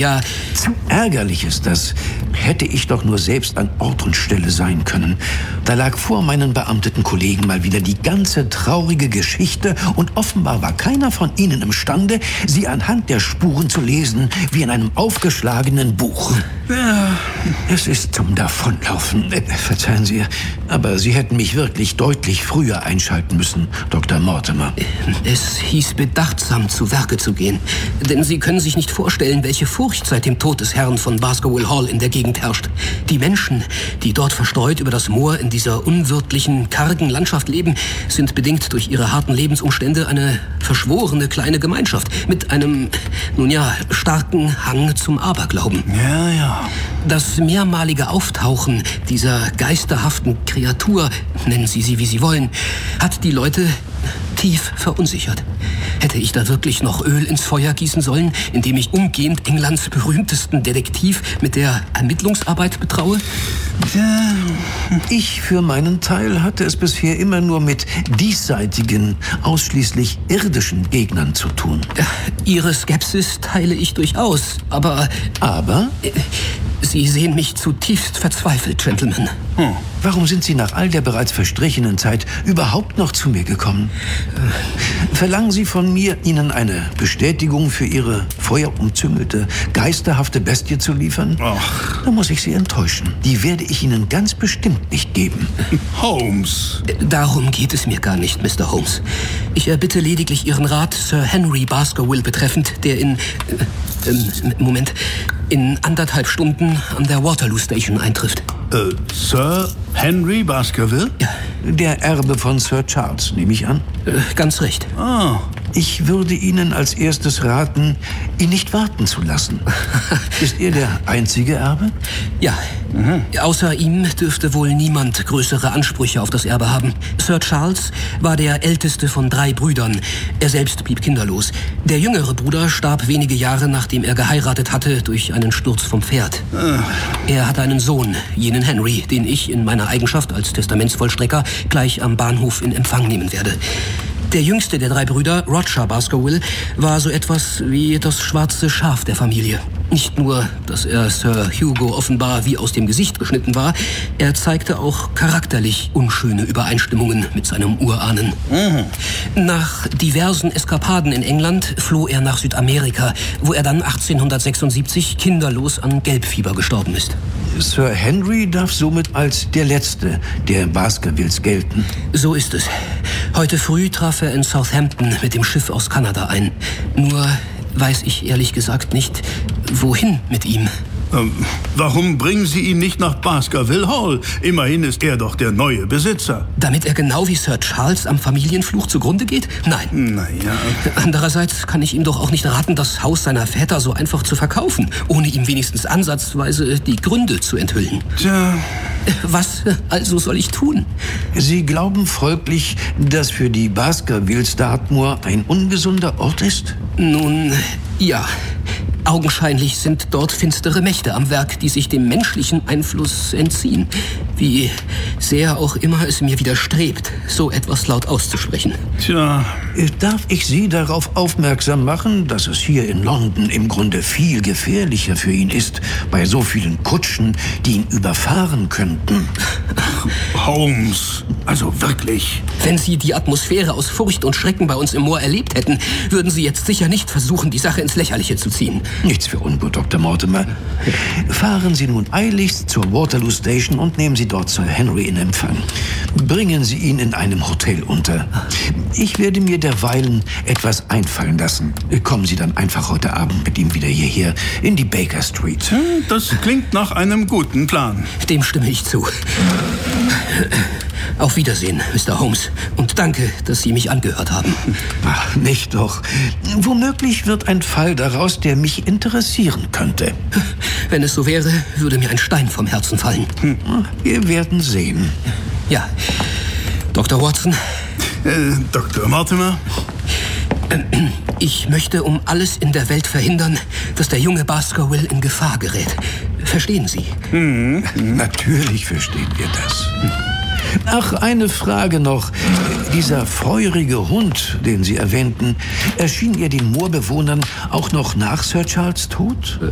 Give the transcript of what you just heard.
ja... Zu ärgerlich ist das. Hätte ich doch nur selbst an Ort und Stelle sein können. Da lag vor meinen beamteten Kollegen mal wieder die ganze traurige Geschichte und offenbar war keiner von ihnen imstande, sie anhand der Spuren zu lesen, wie in einem aufgeschlagenen Buch. Ja, es ist zum Davonlaufen. Verzeihen Sie, aber Sie hätten mich wirklich deutlich früher einschalten müssen, Dr. Mortimer. Es hieß, bedachtsam zu Werke zu gehen. Denn Sie können sich nicht vorstellen, welche Furcht seit dem Tod des Herrn von Baskerville Hall in der Gegend herrscht. Die Menschen, die dort verstreut über das Moor in dieser unwirtlichen, kargen Landschaft leben, sind bedingt durch ihre harten Lebensumstände eine verschworene kleine Gemeinschaft mit einem, nun ja, starken Hang zum Aberglauben. Ja. Das mehrmalige Auftauchen dieser geisterhaften Kreatur, nennen Sie sie, wie Sie wollen, hat die Leute tief verunsichert. Hätte ich da wirklich noch Öl ins Feuer gießen sollen, indem ich umgehend Englands berühmtesten Detektiv mit der Ermittlungsarbeit betraue? Ich für meinen Teil hatte es bisher immer nur mit diesseitigen, ausschließlich irdischen Gegnern zu tun. Ihre Skepsis teile ich durchaus, aber... Aber? Sie sehen mich zutiefst verzweifelt, Gentlemen. Warum sind Sie nach all der bereits verstrichenen Zeit überhaupt noch zu mir gekommen? Verlangen Sie von mir, Ihnen eine Bestätigung für Ihre feuerumzüngelte, geisterhafte Bestie zu liefern? Ach. Da muss ich Sie enttäuschen. Die werde ich Ihnen ganz bestimmt nicht geben. Holmes. Darum geht es mir gar nicht, Mr. Holmes. Ich erbitte lediglich Ihren Rat Sir Henry Baskerville betreffend, der in 1,5 Stunden an der Waterloo Station eintrifft. Sir Henry Baskerville? Ja. Der Erbe von Sir Charles, nehme ich an. Ganz recht. Ah. Ich würde Ihnen als erstes raten, ihn nicht warten zu lassen. Ist er der einzige Erbe? Ja. Außer ihm dürfte wohl niemand größere Ansprüche auf das Erbe haben. Sir Charles war der älteste von 3 Brüdern. Er selbst blieb kinderlos. Der jüngere Bruder starb wenige Jahre, nachdem er geheiratet hatte, durch einen Sturz vom Pferd. Er hatte einen Sohn, jenen Henry, den ich in meiner Eigenschaft als Testamentsvollstrecker gleich am Bahnhof in Empfang nehmen werde. Der jüngste der 3 Brüder, Roger Baskerville, war so etwas wie das schwarze Schaf der Familie. Nicht nur, dass er Sir Hugo offenbar wie aus dem Gesicht geschnitten war, er zeigte auch charakterlich unschöne Übereinstimmungen mit seinem Urahnen. Nach diversen Eskapaden in England floh er nach Südamerika, wo er dann 1876 kinderlos an Gelbfieber gestorben ist. Sir Henry darf somit als der Letzte der Baskervilles gelten. So ist es. Heute früh traf er in Southampton mit dem Schiff aus Kanada ein. Nur weiß ich ehrlich gesagt nicht, wohin mit ihm. Warum bringen Sie ihn nicht nach Baskerville Hall? Immerhin ist er doch der neue Besitzer. Damit er genau wie Sir Charles am Familienfluch zugrunde geht? Nein. Naja. Andererseits kann ich ihm doch auch nicht raten, das Haus seiner Väter so einfach zu verkaufen, ohne ihm wenigstens ansatzweise die Gründe zu enthüllen. Tja. Was also soll ich tun? Sie glauben folglich, dass für die Baskervilles Dartmoor ein ungesunder Ort ist? Nun, ja. Augenscheinlich sind dort finstere Mächte am Werk, die sich dem menschlichen Einfluss entziehen. Wie sehr auch immer es mir widerstrebt, so etwas laut auszusprechen. Tja. Darf ich Sie darauf aufmerksam machen, dass es hier in London im Grunde viel gefährlicher für ihn ist, bei so vielen Kutschen, die ihn überfahren könnten? Holmes, also wirklich. Wenn Sie die Atmosphäre aus Furcht und Schrecken bei uns im Moor erlebt hätten, würden Sie jetzt sicher nicht versuchen, die Sache ins Lächerliche zu ziehen. Nichts für ungut, Dr. Mortimer. Fahren Sie nun eiligst zur Waterloo Station und nehmen Sie dort Sir Henry in Empfang. Bringen Sie ihn in einem Hotel unter. Ich werde mir derweilen etwas einfallen lassen. Kommen Sie dann einfach heute Abend mit ihm wieder hierher in die Baker Street. Das klingt nach einem guten Plan. Dem stimme ich zu. Auf Wiedersehen, Mr. Holmes. Und danke, dass Sie mich angehört haben. Ach, nicht doch. Womöglich wird ein Fall daraus, der mich interessieren könnte. Wenn es so wäre, würde mir ein Stein vom Herzen fallen. Wir werden sehen. Ja. Dr. Watson? Dr. Mortimer? Ich möchte um alles in der Welt verhindern, dass der junge Baskerville in Gefahr gerät. Verstehen Sie? Natürlich verstehen wir das. Ach, eine Frage noch. Dieser feurige Hund, den Sie erwähnten, erschien er den Moorbewohnern auch noch nach Sir Charles' Tod?